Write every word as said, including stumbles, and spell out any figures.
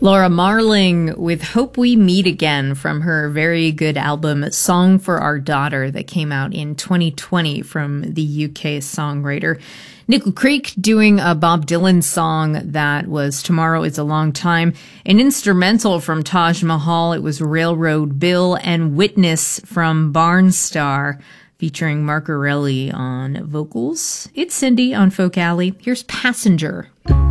Laura Marling with Hope We Meet Again from her very good album Song for Our Daughter that came out in twenty twenty from the U K songwriter. Nickel Creek doing a Bob Dylan song that was Tomorrow Is a Long Time. An instrumental from Taj Mahal, it was Railroad Bill, and Witness from Barnstar featuring Mark Arelli on vocals. It's Cindy on Folk Alley. Here's Passenger.